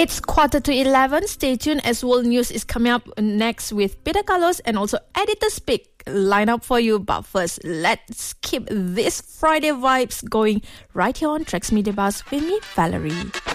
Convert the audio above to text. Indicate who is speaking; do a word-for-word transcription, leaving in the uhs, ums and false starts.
Speaker 1: It's quarter to eleven. Stay tuned as World News is coming up next with Peter Carlos and also Editor Speak line up for you. But first, let's keep this Friday vibes going right here on Trax Media Buzz with me, Valerie.